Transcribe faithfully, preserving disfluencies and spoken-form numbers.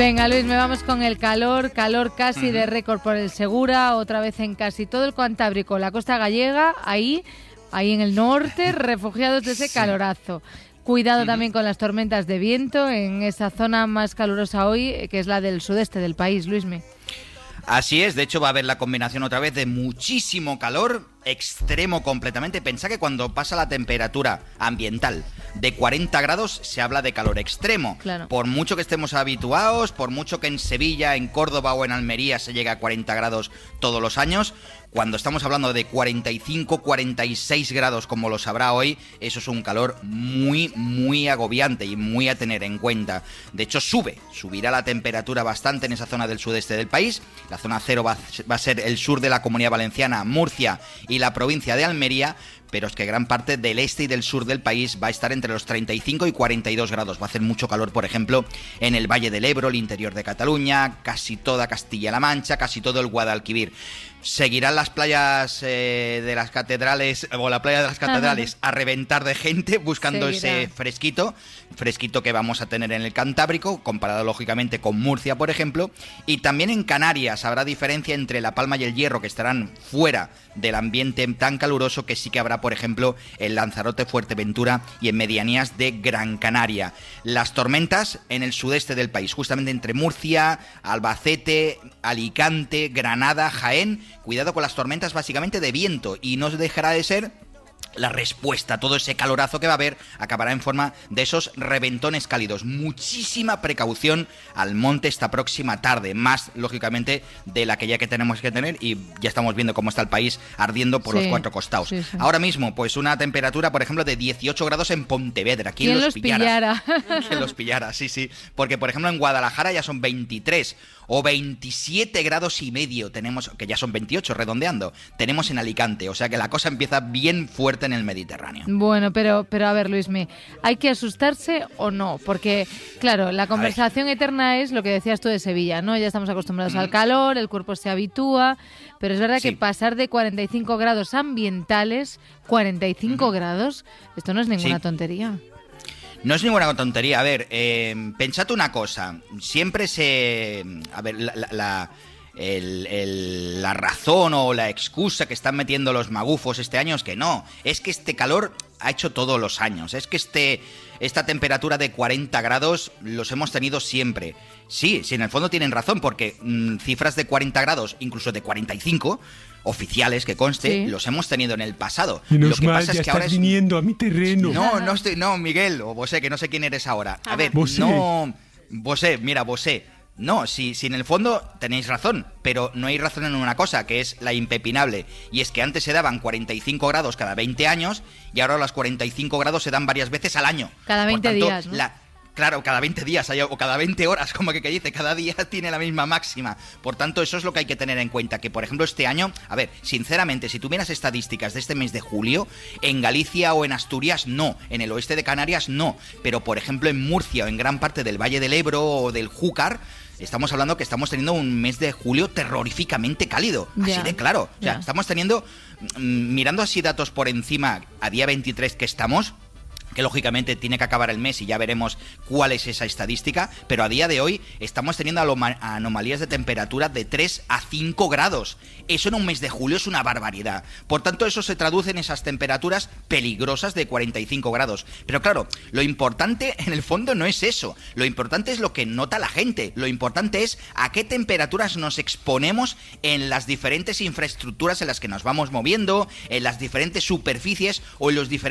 Venga, Luis, me vamos con el calor, calor casi uh-huh. de récord por el Segura, otra vez en casi todo el Cantábrico, la costa gallega, ahí, ahí en el norte, refugiados de ese sí. calorazo. Cuidado uh-huh. también con las tormentas de viento en esa zona más calurosa hoy, que es la del sudeste del país, Luismi. Así es, de hecho va a haber la combinación otra vez de muchísimo calor, extremo completamente. Pensá que cuando pasa la temperatura ambiental de cuarenta grados se habla de calor extremo. Claro. Por mucho que estemos habituados, por mucho que en Sevilla, en Córdoba o en Almería se llegue a cuarenta grados todos los años, cuando estamos hablando de cuarenta y cinco, cuarenta y seis grados como lo sabrá hoy, eso es un calor muy, muy agobiante y muy a tener en cuenta. De hecho sube, subirá la temperatura bastante en esa zona del sudeste del país. La zona cero va, va a ser el sur de la Comunidad Valenciana, Murcia y la provincia de Almería, pero es que gran parte del este y del sur del país va a estar entre los treinta y cinco y cuarenta y dos grados. Va a hacer mucho calor, por ejemplo, en el Valle del Ebro, el interior de Cataluña, casi toda Castilla-La Mancha, casi todo el Guadalquivir. Seguirán las playas eh, de las catedrales, o la playa de las catedrales, a reventar de gente, buscando Seguirá. ese fresquito, fresquito que vamos a tener en el Cantábrico, comparado lógicamente con Murcia, por ejemplo. Y también en Canarias habrá diferencia entre La Palma y el Hierro, que estarán fuera del ambiente tan caluroso, que sí que habrá, por ejemplo, en Lanzarote, Fuerteventura y en medianías de Gran Canaria. Las tormentas en el sudeste del país, justamente entre Murcia, Albacete, Alicante, Granada, Jaén. Cuidado con las tormentas básicamente de viento, y no dejará de ser la respuesta. Todo ese calorazo que va a haber acabará en forma de esos reventones cálidos. Muchísima precaución al monte esta próxima tarde, más lógicamente de la que ya que tenemos que tener, y ya estamos viendo cómo está el país ardiendo por sí, los cuatro costados. Sí, sí. Ahora mismo, pues una temperatura, por ejemplo, de dieciocho grados en Pontevedra. ¿Quién, ¿Quién los, los pillara? pillara? ¿Quién los pillara? Sí, sí. Porque, por ejemplo, en Guadalajara ya son veintitrés o veintisiete grados y medio tenemos, que ya son veintiocho redondeando, tenemos en Alicante. O sea que la cosa empieza bien fuerte en el Mediterráneo. Bueno, pero, pero a ver, Luismi, ¿hay que asustarse o no? Porque, claro, la conversación eterna es lo que decías tú de Sevilla, ¿no? Ya estamos acostumbrados mm. al calor, el cuerpo se habitúa, pero es verdad sí. que pasar de cuarenta y cinco grados ambientales, cuarenta y cinco mm. grados, esto no es ninguna sí. tontería. No es ninguna tontería. A ver, eh, pensad una cosa. Siempre se... A ver, la... la, la El, el, la razón o la excusa que están metiendo los magufos este año es que no, es que este calor ha hecho todos los años, es que este esta temperatura de cuarenta grados los hemos tenido siempre. Sí, sí, en el fondo tienen razón, porque mmm, cifras de cuarenta grados, incluso de cuarenta y cinco oficiales, que conste, sí. los hemos tenido en el pasado. Menos Lo que mal, pasa ya es que ahora estás es... viniendo a mi terreno. No, no estoy, no, Miguel, o Bosé, que no sé quién eres ahora. A ver, Bosé. no... Bosé, mira, Bosé. No, si, si en el fondo tenéis razón, pero no hay razón en una cosa, que es la impepinable, y es que antes se daban cuarenta y cinco grados cada veinte años, y ahora los cuarenta y cinco grados se dan varias veces al año. Cada veinte Por tanto, días, ¿no? La... Claro, cada veinte días o cada veinte horas, como que, que dice, cada día tiene la misma máxima. Por tanto, eso es lo que hay que tener en cuenta, que por ejemplo este año, a ver, sinceramente, si tuvieras estadísticas de este mes de julio, en Galicia o en Asturias no, en el oeste de Canarias no, pero por ejemplo en Murcia o en gran parte del Valle del Ebro o del Júcar, estamos hablando que estamos teniendo un mes de julio terroríficamente cálido, así yeah. de claro. O sea, yeah. estamos teniendo, mirando así datos por encima a día veintitrés que estamos, que lógicamente tiene que acabar el mes y ya veremos cuál es esa estadística, pero a día de hoy estamos teniendo anomalías de temperatura de tres a cinco grados. Eso en un mes de julio es una barbaridad. Por tanto, eso se traduce en esas temperaturas peligrosas de cuarenta y cinco grados. Pero claro, lo importante en el fondo no es eso. Lo importante es lo que nota la gente. Lo importante es a qué temperaturas nos exponemos en las diferentes infraestructuras en las que nos vamos moviendo, en las diferentes superficies o en los diferentes